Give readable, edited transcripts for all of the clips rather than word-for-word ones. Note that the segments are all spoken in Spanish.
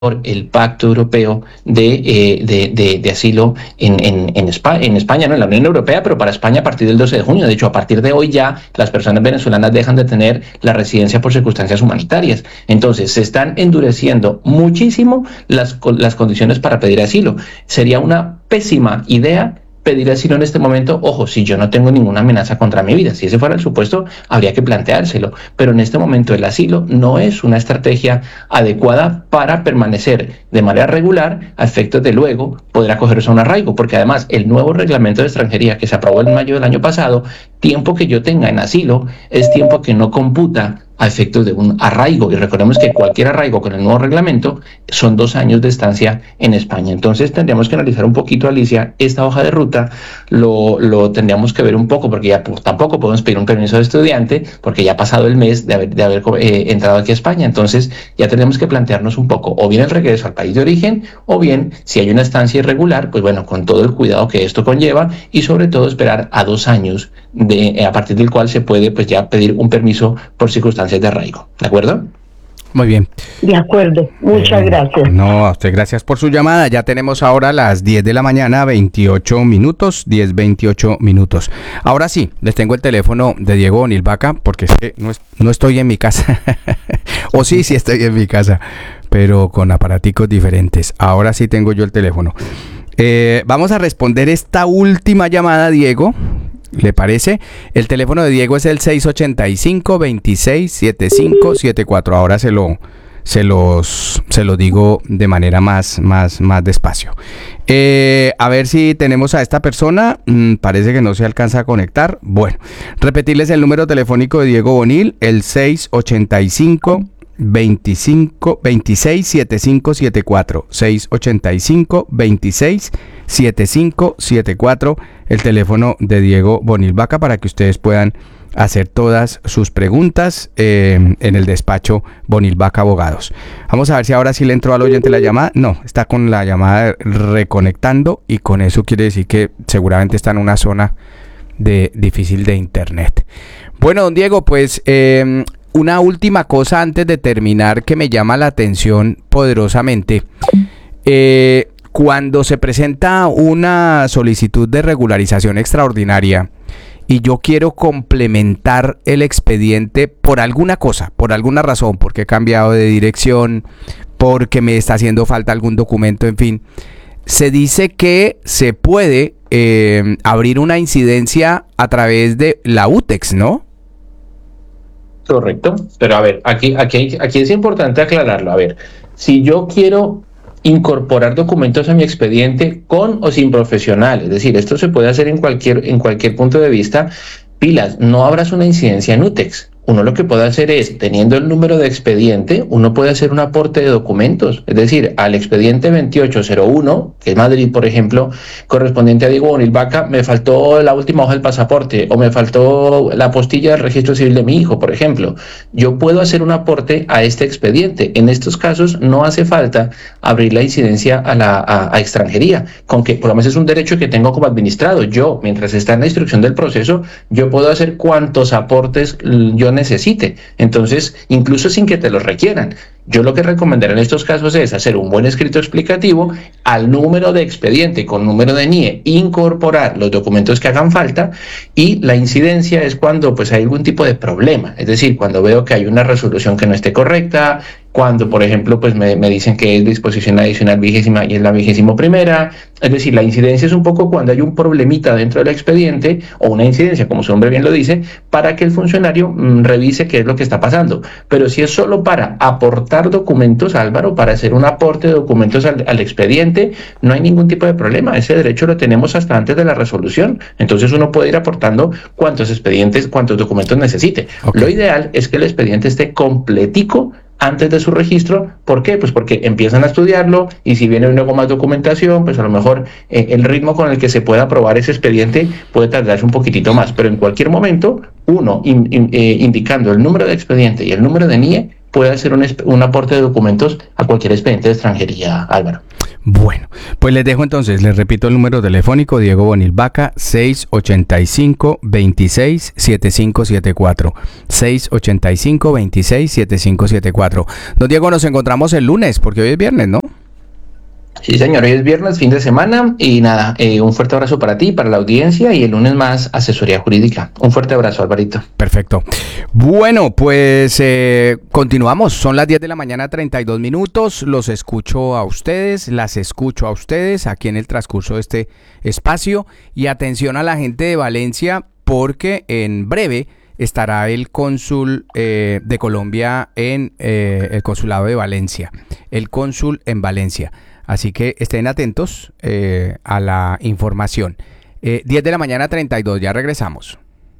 el Pacto Europeo de Asilo en España, ¿no? En la Unión Europea, pero para España a partir del 12 de junio. De hecho, a partir de hoy ya las personas venezolanas dejan de tener la residencia por circunstancias humanitarias. Entonces, se están endureciendo muchísimo las condiciones para pedir asilo. Sería una pésima idea pedir asilo en este momento. Ojo, si yo no tengo ninguna amenaza contra mi vida, si ese fuera el supuesto, habría que planteárselo, pero en este momento el asilo no es una estrategia adecuada para permanecer de manera regular a efectos de luego poder acogerse a un arraigo, porque además el nuevo reglamento de extranjería que se aprobó en mayo del año pasado, tiempo que yo tenga en asilo es tiempo que no computa a efectos de un arraigo, y recordemos que cualquier arraigo con el nuevo reglamento son 2 años de estancia en España. Entonces tendríamos que analizar un poquito, Alicia, esta hoja de ruta, lo tendríamos que ver un poco, porque ya pues, tampoco podemos pedir un permiso de estudiante, porque ya ha pasado el mes de haber entrado aquí a España. Entonces ya tenemos que plantearnos un poco, o bien el regreso al país de origen, o bien, si hay una estancia irregular, pues bueno, con todo el cuidado que esto conlleva, y sobre todo esperar a 2 años a partir del cual se puede pues ya pedir un permiso por circunstancias de arraigo. ¿De acuerdo? Muy bien. De acuerdo, muchas gracias. No, a usted gracias por su llamada. Ya tenemos ahora las 10 de la mañana, 28 minutos, 10:28 minutos. Ahora sí, les tengo el teléfono de Diego Bonil Vaca, porque es que no estoy en mi casa. O sí estoy en mi casa, pero con aparaticos diferentes. Ahora sí tengo yo el teléfono. Vamos a responder esta última llamada, Diego. ¿Le parece? El teléfono de Diego es el 685-267574. Ahora se lo digo de manera más despacio. A ver si tenemos a esta persona. Parece que no se alcanza a conectar. Bueno, repetirles el número telefónico de Diego Bonil, el 685-267574. 685-267574. El teléfono de Diego Bonil Vaca para que ustedes puedan hacer todas sus preguntas en el despacho Bonil Vaca Abogados. Vamos a ver si ahora sí le entró al oyente la llamada. No, está con la llamada reconectando, y con eso quiere decir que seguramente está en una zona difícil de internet. Bueno, don Diego, pues una última cosa antes de terminar que me llama la atención poderosamente. Cuando se presenta una solicitud de regularización extraordinaria y yo quiero complementar el expediente por alguna cosa, por alguna razón, porque he cambiado de dirección, porque me está haciendo falta algún documento, en fin, se dice que se puede abrir una incidencia a través de la UTEX, ¿no? Correcto, pero a ver, aquí es importante aclararlo. A ver, si yo quiero incorporar documentos a mi expediente con o sin profesional, es decir, esto se puede hacer en cualquier punto de vista. Pilas, no abras una incidencia en UTEX. Uno lo que puede hacer es, teniendo el número de expediente, uno puede hacer un aporte de documentos, es decir, al expediente 2801, que es Madrid, por ejemplo, correspondiente a Diego Bonil Vaca, me faltó la última hoja del pasaporte, o me faltó la apostilla del registro civil de mi hijo, por ejemplo. Yo puedo hacer un aporte a este expediente. En estos casos no hace falta abrir la incidencia a extranjería, con que por lo menos es un derecho que tengo como administrado. Yo, mientras está en la instrucción del proceso, yo puedo hacer cuantos aportes yo necesite, entonces incluso sin que te los requieran. Yo lo que recomendaré en estos casos es hacer un buen escrito explicativo, al número de expediente con número de NIE incorporar los documentos que hagan falta, y la incidencia es cuando pues hay algún tipo de problema, es decir, cuando veo que hay una resolución que no esté correcta, cuando por ejemplo pues me dicen que es disposición adicional 20ª y es la 21ª, es decir, la incidencia es un poco cuando hay un problemita dentro del expediente, o una incidencia, como su nombre bien lo dice, para que el funcionario revise qué es lo que está pasando. Pero si es solo para aportar documentos, Álvaro, para hacer un aporte de documentos al expediente, no hay ningún tipo de problema. Ese derecho lo tenemos hasta antes de la resolución. Entonces uno puede ir aportando cuantos documentos necesite. Okay. Lo ideal es que el expediente esté completico antes de su registro. ¿Por qué? Pues porque empiezan a estudiarlo, y si viene luego más documentación, pues a lo mejor el ritmo con el que se pueda aprobar ese expediente puede tardarse un poquitito más, pero en cualquier momento, uno indicando el número de expediente y el número de NIE, puede hacer un aporte de documentos a cualquier expediente de extranjería, Álvaro. Bueno, pues les dejo entonces, les repito el número telefónico, Diego Bonil Vaca, 685-26-7574, 685-26-7574. Don Diego, nos encontramos el lunes, porque hoy es viernes, ¿no? Sí, señor, hoy es viernes, fin de semana, y nada, un fuerte abrazo para ti, para la audiencia, y el lunes más asesoría jurídica. Un fuerte abrazo, Alvarito. Perfecto. Bueno, pues continuamos. Son las 10 de la mañana, 32 minutos. Los escucho a ustedes, las escucho a ustedes aquí en el transcurso de este espacio. Y atención a la gente de Valencia, porque en breve estará el cónsul de Colombia en el consulado de Valencia. El cónsul en Valencia. Así que estén atentos a la información. 10 de la mañana, 32. Ya regresamos.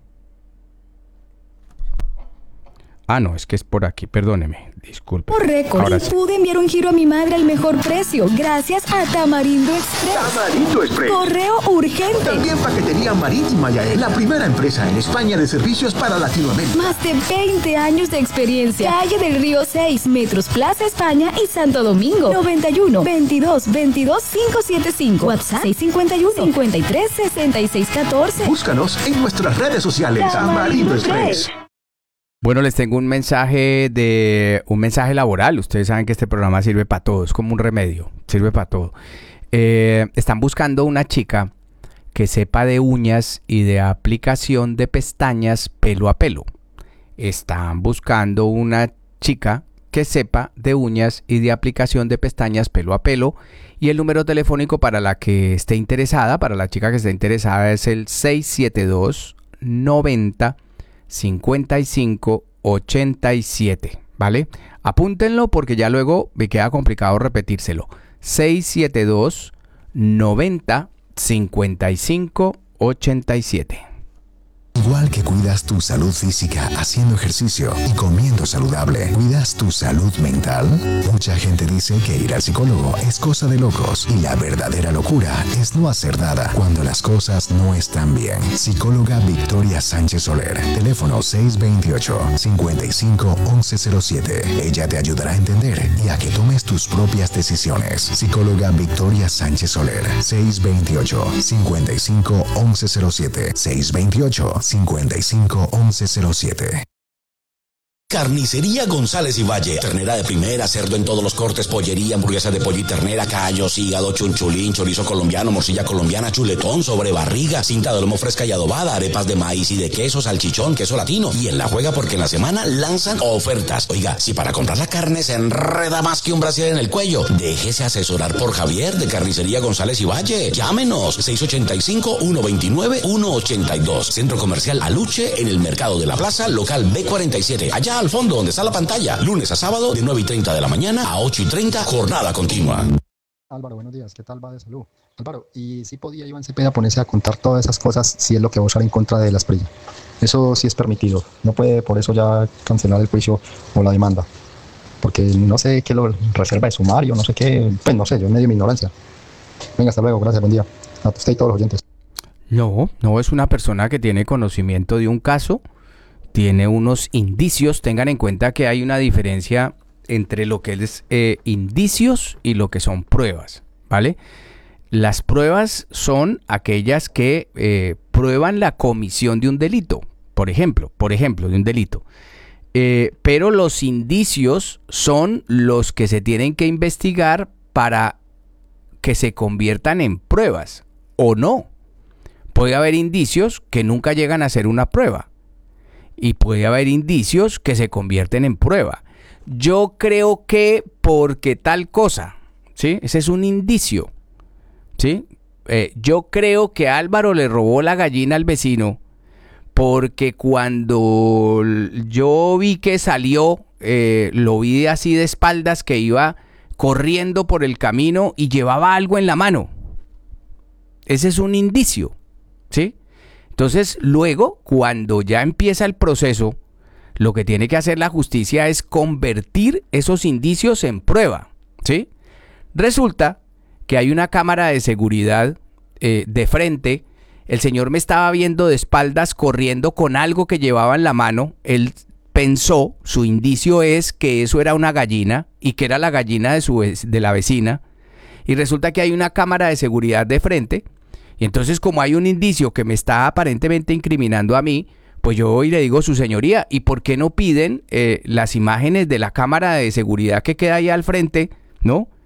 Ah, no, es que es por aquí, perdóneme, disculpe. Por récord, y pude enviar un giro a mi madre al mejor precio, gracias a Tamarindo Express. Tamarindo Express. Correo urgente. También paquetería marítima, ya es la primera empresa en España de servicios para Latinoamérica. Más de 20 años de experiencia. Calle del Río 6, Metros Plaza España y Santo Domingo. 91 22 22 575. WhatsApp 651 53 66 14. Búscanos en nuestras redes sociales. Tamarindo Express. Bueno, les tengo un mensaje laboral. Ustedes saben que este programa sirve para todo, es como un remedio, sirve para todo. Están buscando una chica que sepa de uñas y de aplicación de pestañas pelo a pelo. Están buscando una chica que sepa de uñas y de aplicación de pestañas pelo a pelo. Y el número telefónico para la que esté interesada, para la chica que esté interesada, es el 672 90 55 87, ¿vale? Apúntenlo porque ya luego me queda complicado repetírselo. 672 90 55 87. Igual que cuidas tu salud física haciendo ejercicio y comiendo saludable, ¿cuidas tu salud mental? Mucha gente dice que ir al psicólogo es cosa de locos y la verdadera locura es no hacer nada cuando las cosas no están bien. Psicóloga Victoria Sánchez Soler, teléfono 628-55-1107. Ella te ayudará a entender y a que tomes tus propias decisiones. Psicóloga Victoria Sánchez Soler, 628-55-1107. 628-55-1107. Carnicería González y Valle. Ternera de primera, cerdo en todos los cortes, pollería, hamburguesa de pollo y ternera, callos, hígado, chunchulín, chorizo colombiano, morcilla colombiana, chuletón, sobrebarriga, cinta de lomo fresca y adobada, arepas de maíz y de queso, salchichón, queso latino. Y en La Juega porque en la semana lanzan ofertas. Oiga, si para comprar la carne se enreda más que un brasier en el cuello, déjese asesorar por Javier de Carnicería González y Valle. Llámenos 685-129-182. Centro Comercial Aluche en el Mercado de la Plaza, local B47. Allá al fondo donde está la pantalla, lunes a sábado de 9:30 de la mañana a 8:30, jornada continua. Álvaro, buenos días, ¿qué tal va de salud? Álvaro, ¿y si podía Iván Cepeda ponerse a contar todas esas cosas si es lo que va a usar en contra de las PRI? Eso sí es permitido, no puede por eso ya cancelar el juicio o la demanda, porque no sé qué lo reserva de sumario, no sé qué, pues no sé, yo en medio de mi ignorancia. Venga, hasta luego, gracias, buen día a usted y todos los oyentes. No es una persona que tiene conocimiento de un caso, tiene unos indicios. Tengan en cuenta que hay una diferencia entre lo que es indicios y lo que son pruebas, ¿vale? Las pruebas son aquellas que prueban la comisión de un delito, por ejemplo, de un delito. Pero los indicios son los que se tienen que investigar para que se conviertan en pruebas, o no. Puede haber indicios que nunca llegan a ser una prueba. Y puede haber indicios que se convierten en prueba. Yo creo que porque tal cosa, ¿sí? Ese es un indicio, ¿sí? Yo creo que Álvaro le robó la gallina al vecino porque cuando yo vi que salió, lo vi así de espaldas, que iba corriendo por el camino y llevaba algo en la mano. Ese es un indicio, ¿sí? Entonces, luego, cuando ya empieza el proceso, lo que tiene que hacer la justicia es convertir esos indicios en prueba, ¿sí? Resulta que hay una cámara de seguridad de frente. El señor me estaba viendo de espaldas corriendo con algo que llevaba en la mano. Él pensó, su indicio es que eso era una gallina y que era la gallina de la vecina. y resulta que hay una cámara de seguridad de frente, y entonces como hay un indicio que me está aparentemente incriminando a mí, pues yo voy y le digo, su señoría, ¿y por qué no piden las imágenes de la cámara de seguridad que queda ahí al frente, ¿no?